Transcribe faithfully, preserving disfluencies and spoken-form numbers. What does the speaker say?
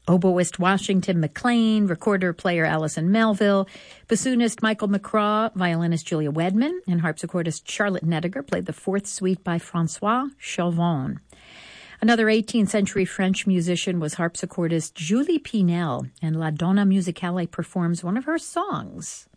Oboist Washington McLean, recorder-player Allison Melville, bassoonist Michael McCraw, violinist Julia Wedman, and harpsichordist Charlotte Nediger played the fourth suite by Francois Chauvin. Another eighteenth century French musician was harpsichordist Julie Pinel, and La Donna Musicale performs one of her songs.